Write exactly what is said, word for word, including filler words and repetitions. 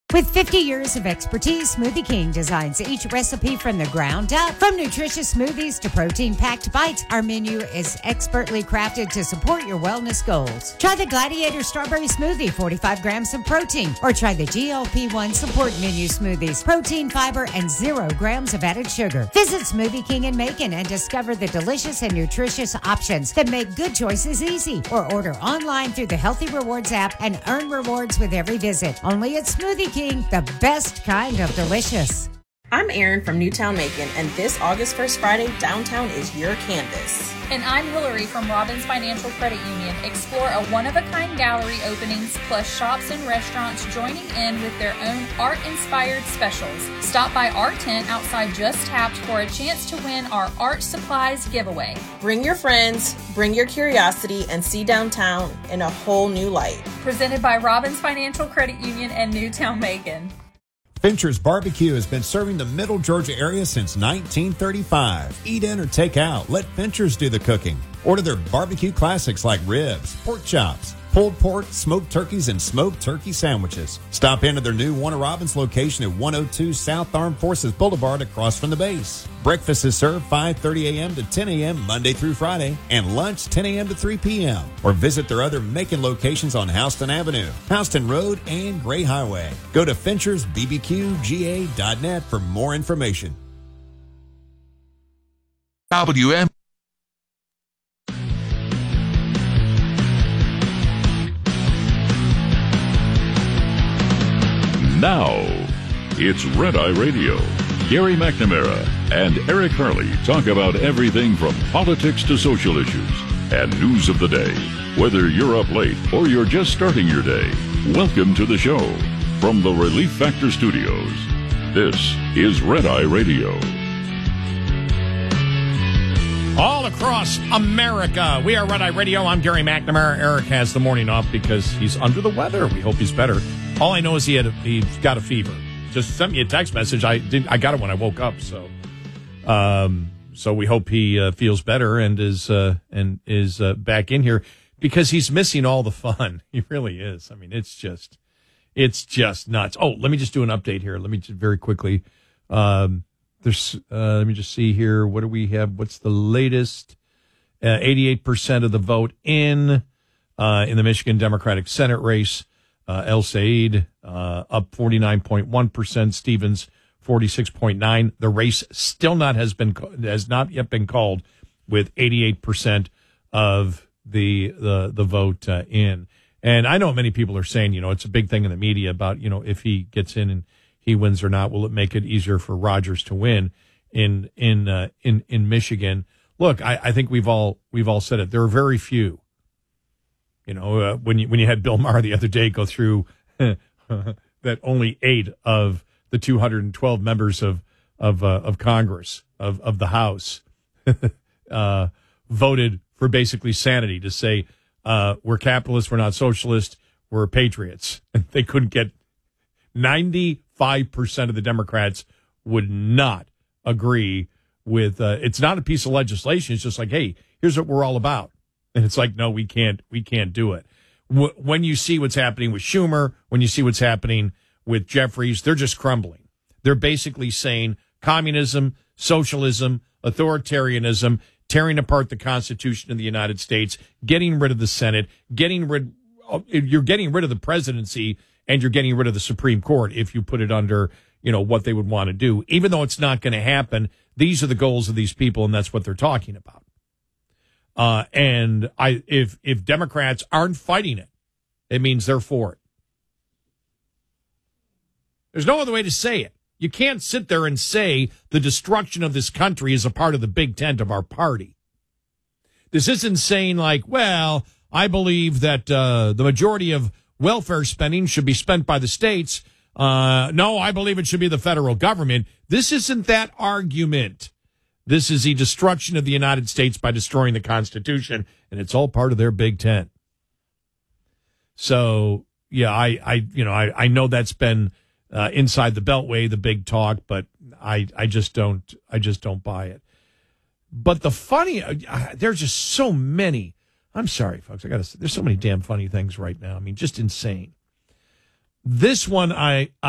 With fifty years of expertise, Smoothie King designs each recipe from the ground up. From nutritious smoothies to protein-packed bites, our menu is expertly crafted to support your wellness goals. Try the Gladiator Strawberry Smoothie, forty-five grams of protein, or try the G L P one Support Menu Smoothies, protein, fiber, and zero grams of added sugar. Visit Smoothie King in Macon and discover the delicious and nutritious options that make good choices easy. Or order online through the Healthy Rewards app and earn rewards with every visit. Only at Smoothie King. The best kind of delicious. I'm Erin from Newtown Macon, and this August first Friday, downtown is your canvas. And I'm Hillary from Robbins Financial Credit Union. Explore a one-of-a-kind gallery openings, plus shops and restaurants joining in with their own art-inspired specials. Stop by our tent outside Just Tapped for a chance to win our art supplies giveaway. Bring your friends, bring your curiosity, and see downtown in a whole new light. Presented by Robbins Financial Credit Union and Newtown Macon. Fincher's Barbecue has been serving the Middle Georgia area since nineteen thirty-five. Eat in or take out. Let Fincher's do the cooking. Order their barbecue classics like ribs, pork chops, pulled pork, smoked turkeys, and smoked turkey sandwiches. Stop into their new Warner Robins location at one oh two South Armed Forces Boulevard across from the base. Breakfast is served five thirty a.m. to ten a.m. Monday through Friday, and lunch ten a.m. to three p.m. Or visit their other Macon locations on Houston Avenue, Houston Road, and Gray Highway. Go to Finchers B B Q G A dot net for more information. W M Now, it's Red Eye Radio. Gary McNamara and Eric Harley talk about everything from politics to social issues and news of the day. Whether you're up late or you're just starting your day, welcome to the show. From the Relief Factor Studios, this is Red Eye Radio. All across America, we are Red Eye Radio. I'm Gary McNamara. Eric has the morning off because he's under the weather. We hope he's better. All I know is he had a, he's got a fever. Just sent me a text message. I did. I got it when I woke up. So, um, so we hope he uh, feels better and is uh, and is uh, back in here because he's missing all the fun. He really is. I mean, it's just, it's just nuts. Oh, let me just do an update here. Let me just very quickly. Um, there's. Uh, let me just see here. What do we have? What's the latest? Uh, eighty-eight percent of the vote in uh, in the Michigan Democratic Senate race. Uh, El Said uh, up forty-nine point one percent. Stevens forty-six point nine. The race still not has been has not yet been called, with eighty-eight percent of the the the vote uh, in. And I know many people are saying, you know, it's a big thing in the media about, you know, if he gets in and he wins or not, will it make it easier for Rogers to win in in uh, in in Michigan? Look, I, I think we've all we've all said it. There are very few. You know, uh, when you when you had Bill Maher the other day go through that only eight of the two hundred twelve members of of uh, of Congress of of the House uh, voted for basically sanity, to say uh, we're capitalists, we're not socialists, we're patriots. And they couldn't get ninety-five percent of the Democrats would not agree with. Uh, it's not a piece of legislation. It's just like, hey, here's what we're all about. And it's like, no, we can't, we can't do it. W- when you see what's happening with Schumer, when you see what's happening with Jeffries, they're just crumbling. They're basically saying communism, socialism, authoritarianism, tearing apart the Constitution of the United States, getting rid of the Senate, getting rid, you're getting rid of the presidency, and you're getting rid of the Supreme Court if you put it under, you know, what they would want to do. Even though it's not going to happen, these are the goals of these people, and that's what they're talking about. Uh, and I, if if Democrats aren't fighting it, it means they're for it. There's no other way to say it. You can't sit there and say the destruction of this country is a part of the big tent of our party. This isn't saying like, well, I believe that uh, the majority of welfare spending should be spent by the states. Uh, no, I believe it should be the federal government. This isn't that argument. This is the destruction of the United States by destroying the Constitution, and it's all part of their Big Ten. So, yeah, I, I you know, I, I know that's been uh, inside the Beltway, the big talk, but I, I just don't, I just don't buy it. But the funny, uh, there's just so many. I'm sorry, folks. I got to. There's so many damn funny things right now. I mean, just insane. This one, I.